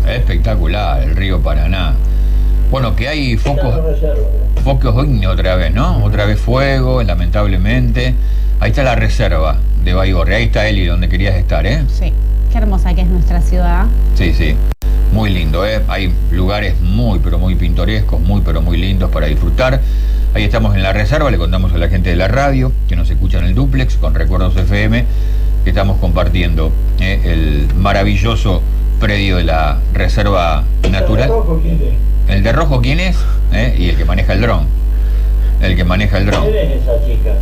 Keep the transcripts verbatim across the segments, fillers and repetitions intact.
Espectacular, el río Paraná. Bueno, que hay focos, focos hoy otra vez, ¿no? Otra vez fuego, lamentablemente. Ahí está la reserva de Baigorria, ahí está Eli, donde querías estar, ¿eh? Sí, qué hermosa que es nuestra ciudad. Sí, sí, muy lindo, ¿eh? Hay lugares muy, pero muy pintorescos, muy, pero muy lindos para disfrutar. Ahí estamos en la reserva, le contamos a la gente de la radio, que nos escucha en el dúplex, con Recuerdos F M, que estamos compartiendo ¿eh? el maravilloso predio de la reserva natural. ¿El de rojo quién es? ¿Eh? Y el que maneja el dron. El que maneja el dron. ¿Quién es esa chica?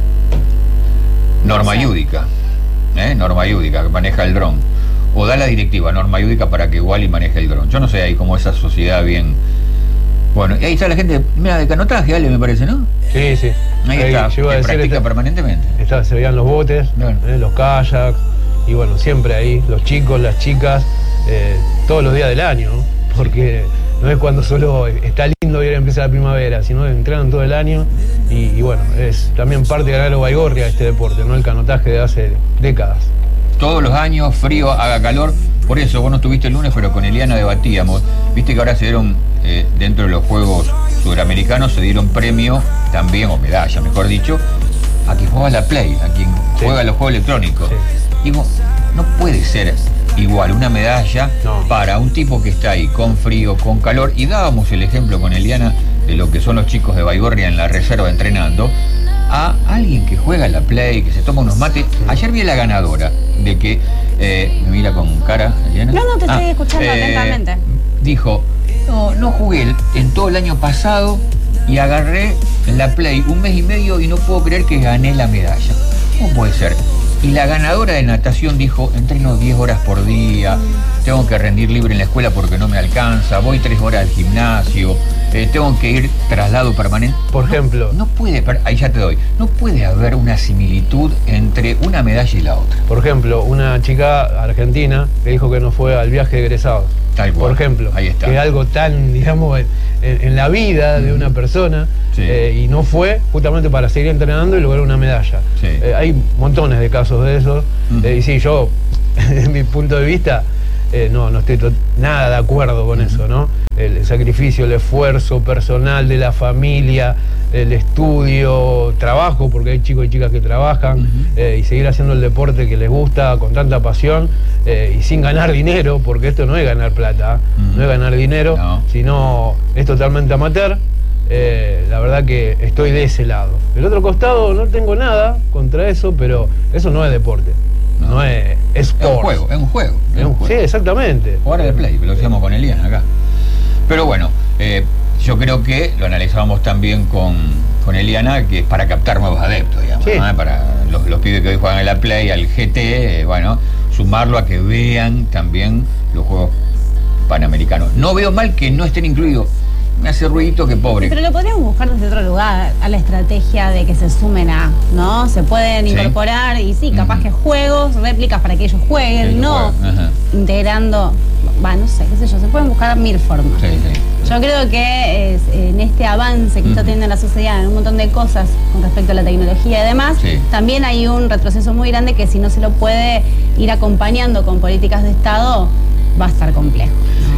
Norma Yúdica. ¿Eh? Norma Yúdica, que maneja el dron. O da la directiva Norma Yúdica para que Wally maneje el dron. Yo no sé ahí cómo esa sociedad bien... Bueno, y ahí está la gente, mira, de canotaje, Ale, me parece, ¿no? Sí, sí. Ahí, ahí está, que practica este, permanentemente. Está, se veían los botes, bueno. eh, los kayaks, y bueno, siempre ahí, los chicos, las chicas, eh, todos los días del año, ¿no? Porque no es cuando solo está lindo y ahora empieza la primavera, sino que entrenan todo el año, y, y bueno, es también parte de Ganalo Baigorria este deporte, ¿no? El canotaje de hace décadas. Todos los años, frío, haga calor, por eso vos no estuviste el lunes, pero con Eliana debatíamos, viste que ahora se dieron... Eh, dentro de los Juegos Sudamericanos se dieron premio también, o medalla mejor dicho, a quien juega la Play, a quien sí. juega los juegos electrónicos. Sí. Digo, no puede ser igual una medalla no. para un tipo que está ahí con frío, con calor, y dábamos el ejemplo con Eliana de lo que son los chicos de Baigorria en la reserva entrenando, a alguien que juega la Play, que se toma unos mates. Ayer vi a la ganadora de que, eh, me mira con cara, Eliana. No, no, te estoy ah, escuchando eh, atentamente. Dijo, no, no jugué en todo el año pasado y agarré la Play un mes y medio y no puedo creer que gané la medalla. ¿Cómo puede ser? Y la ganadora de natación dijo, entreno diez horas por día, tengo que rendir libre en la escuela porque no me alcanza, voy tres horas al gimnasio, eh, tengo que ir traslado permanente. Por no, ejemplo... No puede, ahí ya te doy, no puede haber una similitud entre una medalla y la otra. Por ejemplo, una chica argentina que dijo que no fue al viaje de egresados. Tal cual. Por ejemplo, ahí está. Que es algo tan, digamos, en, en la vida de una persona, sí. eh, y no fue justamente para seguir entrenando y lograr una medalla. Sí. Eh, hay montones de casos de esos, uh-huh. eh, y sí, yo, desde mi punto de vista, eh, no, no estoy nada de acuerdo con uh-huh. eso, ¿no? El sacrificio, el esfuerzo personal de la familia, el estudio, trabajo, porque hay chicos y chicas que trabajan, uh-huh. eh, y seguir haciendo el deporte que les gusta con tanta pasión, eh, y sin ganar dinero, porque esto no es ganar plata, uh-huh. no es ganar dinero, no. sino es totalmente amateur. Eh, la verdad que estoy de ese lado. Del otro costado no tengo nada contra eso, pero eso no es deporte, no, no es, es sport. Es un juego, es un juego. Es un juego. Sí, exactamente. Jugar de Play, lo decíamos con Eliana acá. Pero bueno, eh, yo creo que lo analizábamos también con, con Eliana, que es para captar nuevos adeptos, digamos, sí. ¿no? Para los, los pibes que hoy juegan en la Play, al G T, eh, bueno, sumarlo a que vean también los Juegos Panamericanos. No veo mal que no estén incluidos. Me hace ruidito que pobre. Pero lo podríamos buscar desde otro lugar, a la estrategia de que se sumen a, ¿no? Se pueden incorporar, sí. y sí, capaz uh-huh. que juegos, réplicas para que ellos jueguen, ellos no jueguen. Uh-huh. integrando, va, no sé, qué sé yo, se pueden buscar mil formas. Sí, sí, sí. Yo creo que es, en este avance que uh-huh. está teniendo la sociedad en un montón de cosas con respecto a la tecnología y demás, sí. también hay un retroceso muy grande que si no se lo puede ir acompañando con políticas de Estado, va a estar complejo.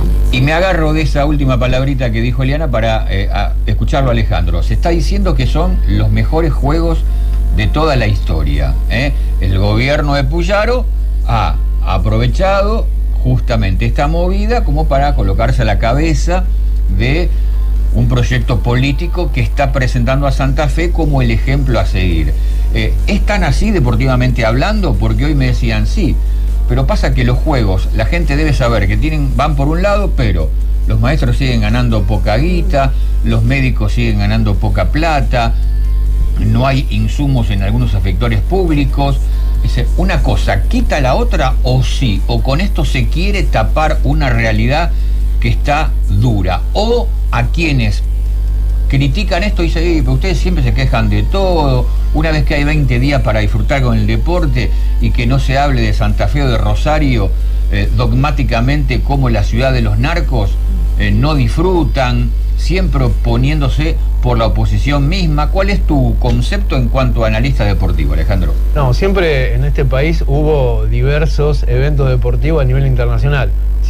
Y me agarro de esa última palabrita que dijo Eliana para eh, escucharlo a Alejandro. Se está diciendo que son los mejores juegos de toda la historia, ¿eh? El gobierno de Puyaro ha aprovechado justamente esta movida como para colocarse a la cabeza de un proyecto político que está presentando a Santa Fe como el ejemplo a seguir. Eh, ¿Es tan así deportivamente hablando? Porque hoy me decían sí. Pero pasa que los juegos, la gente debe saber que tienen, van por un lado, pero los maestros siguen ganando poca guita, los médicos siguen ganando poca plata, no hay insumos en algunos efectores públicos. Dice, una cosa quita la otra o sí, o con esto se quiere tapar una realidad que está dura. O a quienes critican esto y dicen, hey, pero ustedes siempre se quejan de todo, una vez que hay veinte días para disfrutar con el deporte y que no se hable de Santa Fe o de Rosario eh, dogmáticamente como la ciudad de los narcos, eh, no disfrutan, siempre oponiéndose por la oposición misma. ¿Cuál es tu concepto en cuanto a analista deportivo, Alejandro? No, siempre en este país hubo diversos eventos deportivos a nivel internacional.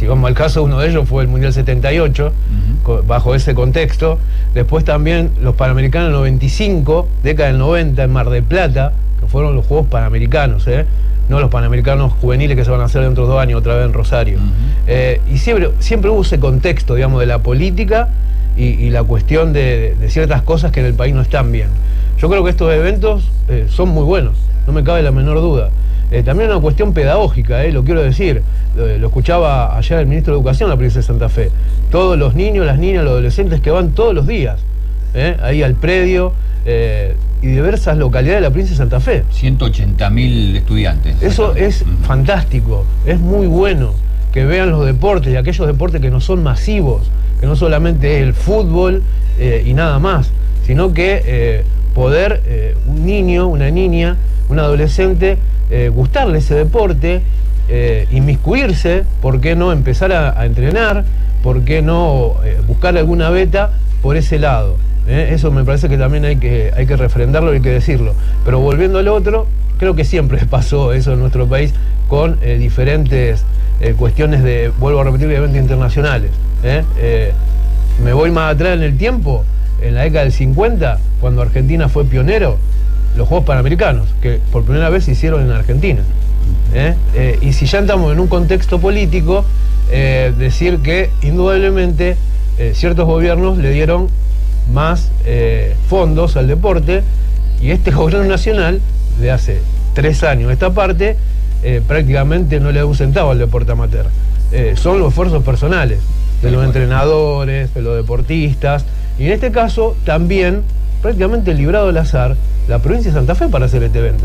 si vamos al caso, uno de ellos fue el Mundial setenta y ocho, uh-huh. bajo ese contexto. Después también los Panamericanos noventa y cinco, década del noventa en Mar del Plata, que fueron los Juegos Panamericanos, ¿eh? no los Panamericanos juveniles que se van a hacer dentro de dos años otra vez en Rosario. Uh-huh. eh, y siempre, siempre hubo ese contexto, digamos, de la política y, y la cuestión de, de ciertas cosas que en el país no están bien. Yo creo que estos eventos eh, son muy buenos, no me cabe la menor duda. Eh, también una cuestión pedagógica, eh, lo quiero decir, lo, lo escuchaba ayer el ministro de Educación en la provincia de Santa Fe. Todos los niños, las niñas, los adolescentes que van todos los días eh, ahí al predio eh, y diversas localidades de la provincia de Santa Fe. ciento ochenta mil estudiantes. Eso es uh-huh. fantástico, es muy bueno que vean los deportes y aquellos deportes que no son masivos, que no solamente es el fútbol eh, y nada más, sino que eh, poder eh, un niño, una niña, un adolescente eh, gustarle ese deporte, eh, inmiscuirse, ¿por qué no empezar a, a entrenar? ¿Por qué no eh, buscar alguna beta por ese lado? ¿eh? Eso me parece que también hay que, hay que refrendarlo y hay que decirlo. Pero volviendo al otro, creo que siempre pasó eso en nuestro país con eh, diferentes eh, cuestiones de, vuelvo a repetir, de eventos internacionales. ¿eh? Eh, me voy más atrás en el tiempo, en la década del cincuenta, cuando Argentina fue pionero, los Juegos Panamericanos, que por primera vez se hicieron en Argentina. ¿eh? Eh, y si ya estamos en un contexto político, eh, decir que indudablemente eh, ciertos gobiernos le dieron más eh, fondos al deporte, y este gobierno nacional, de hace tres años a esta parte, eh, prácticamente no le da un centavo al deporte amateur. Eh, son los esfuerzos personales de los entrenadores, de los deportistas, y en este caso también prácticamente librado al azar la provincia de Santa Fe para hacer este evento.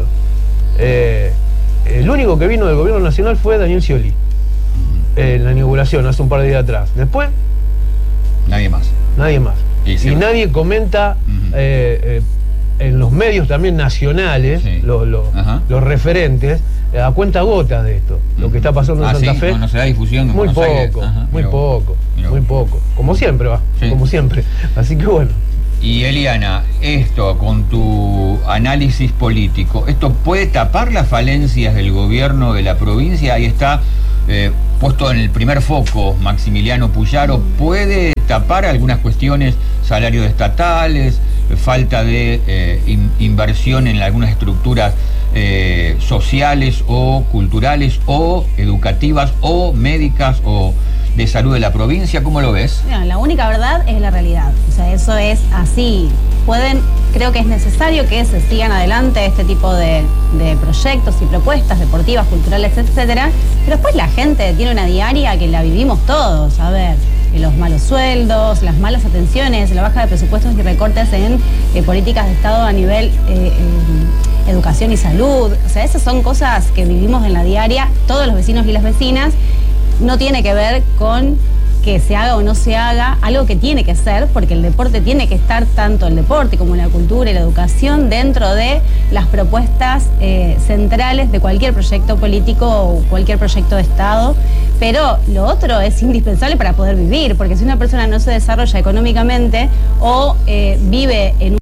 Eh, el único que vino del gobierno nacional fue Daniel Scioli eh, en la inauguración hace un par de días atrás. Después nadie más. Nadie más. Y, sí, y nadie comenta uh-huh. eh, eh, en los medios también nacionales, sí. los, los, uh-huh. los referentes, eh, a cuenta gotas de esto, uh-huh. lo que está pasando en ah, Santa sí, Fe. No se da difusión en muy poco, uh-huh. muy Miró. poco, Miró. muy poco. Como siempre va, sí. como siempre. Así que bueno. Y Eliana, esto con tu análisis político, ¿esto puede tapar las falencias del gobierno de la provincia? Ahí está eh, puesto en el primer foco Maximiliano Puyaro. ¿Puede tapar algunas cuestiones, salarios estatales, falta de eh, in, inversión en algunas estructuras eh, sociales o culturales o educativas o médicas o de salud de la provincia? ¿Cómo lo ves? No, la única verdad es la realidad. O sea, eso es así. Pueden, creo que es necesario que se sigan adelante este tipo de, de proyectos y propuestas deportivas, culturales, etcétera. Pero después la gente tiene una diaria que la vivimos todos. A ver, los malos sueldos, las malas atenciones, la baja de presupuestos y recortes en eh, políticas de Estado a nivel eh, eh, educación y salud. O sea, esas son cosas que vivimos en la diaria todos los vecinos y las vecinas. No tiene que ver con que se haga o no se haga, algo que tiene que ser, porque el deporte tiene que estar, tanto el deporte como la cultura y la educación, dentro de las propuestas eh, centrales de cualquier proyecto político o cualquier proyecto de Estado. Pero lo otro es indispensable para poder vivir, porque si una persona no se desarrolla económicamente o eh, vive en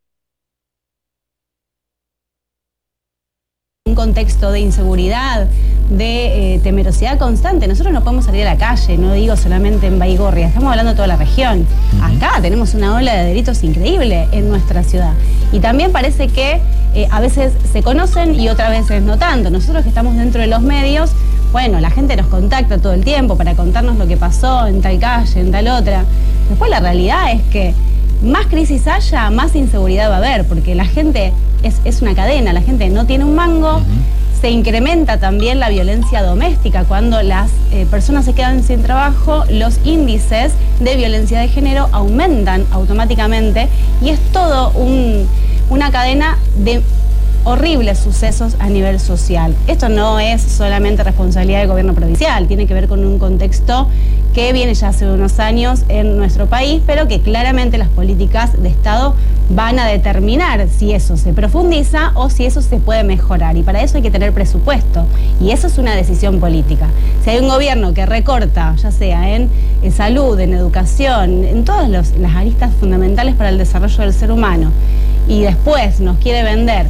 un contexto de inseguridad, de eh, temerosidad constante, nosotros no podemos salir a la calle, no digo solamente en Baigorria, estamos hablando de toda la región. Uh-huh. Acá tenemos una ola de delitos increíble en nuestra ciudad. Y también parece que eh, a veces se conocen y otras veces no tanto. Nosotros que estamos dentro de los medios, bueno, la gente nos contacta todo el tiempo para contarnos lo que pasó en tal calle, en tal otra. Después la realidad es que más crisis haya, más inseguridad va a haber, porque la gente es, es una cadena, la gente no tiene un mango. Uh-huh. Se incrementa también la violencia doméstica. Cuando las eh, personas se quedan sin trabajo, los índices de violencia de género aumentan automáticamente y es todo un, una cadena de horribles sucesos a nivel social. Esto no es solamente responsabilidad del gobierno provincial, tiene que ver con un contexto que viene ya hace unos años en nuestro país, pero que claramente las políticas de Estado van a determinar si eso se profundiza o si eso se puede mejorar. Y para eso hay que tener presupuesto. Y eso es una decisión política. Si hay un gobierno que recorta, ya sea en, en salud, en educación, en todas los, las aristas fundamentales para el desarrollo del ser humano, y después nos quiere vender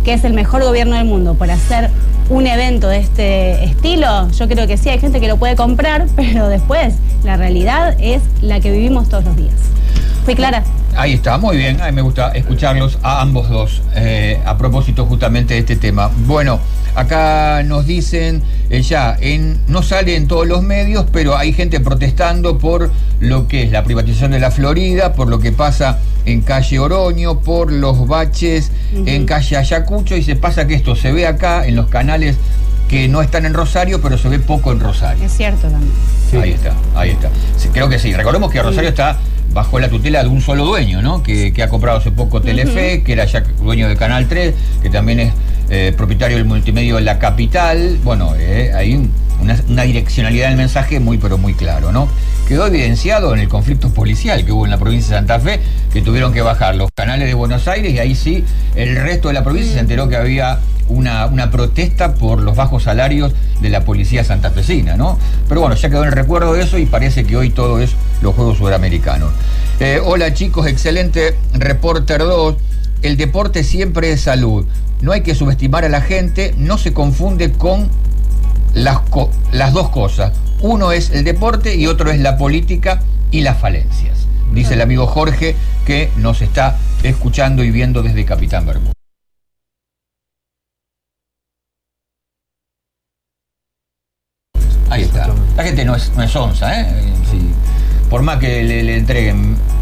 que es el mejor gobierno del mundo por hacer un evento de este estilo, yo creo que sí, hay gente que lo puede comprar, pero después la realidad es la que vivimos todos los días. ¿Fui clara? Ahí está, muy bien, a mí me gusta escucharlos a ambos dos, eh, a propósito justamente de este tema. Bueno, acá nos dicen, eh, ya, en, no sale en todos los medios, pero hay gente protestando por lo que es la privatización de la Florida, por lo que pasa en calle Oroño, por los baches uh-huh. en calle Ayacucho, y se pasa que esto se ve acá en los canales que no están en Rosario, pero se ve poco en Rosario. Es cierto también. Sí. Ahí está, ahí está. Sí, creo que sí. Recordemos que Rosario sí. está bajo la tutela de un solo dueño, ¿no? Que, que ha comprado hace poco Telefe, uh-huh. que era ya dueño de Canal tres, que también es eh, propietario del multimedio de La Capital. Bueno, eh, hay un, una, una direccionalidad del mensaje muy, pero muy claro, ¿no? Quedó evidenciado en el conflicto policial que hubo en la provincia de Santa Fe, que tuvieron que bajar los canales de Buenos Aires, y ahí sí, el resto de la provincia uh-huh. se enteró que había Una, una protesta por los bajos salarios de la policía santafesina, ¿no? Pero bueno, ya quedó en el recuerdo de eso y parece que hoy todo es los Juegos Sudamericanos. Eh, hola chicos, excelente Reporter dos. El deporte siempre es salud. No hay que subestimar a la gente, no se confunde con las, co las dos cosas. Uno es el deporte y otro es la política y las falencias. Dice el amigo Jorge, que nos está escuchando y viendo desde Capitán Bermúdez. Ahí está. La gente no es, no es onza, ¿eh? Sí. Por más que le, le entreguen